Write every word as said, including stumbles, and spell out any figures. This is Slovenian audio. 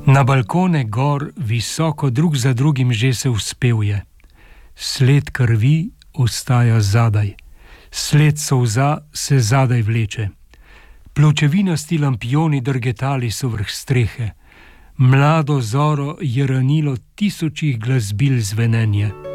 Na balkone gor visoko drug za drugim že se vzpevje. Sled krvi ostaja zadaj, sled solza se zadaj vleče. Pločevinasti lampioni drgetali so vrh strehe, mlado zoro je ranilo tisočih glasbil zvenenje.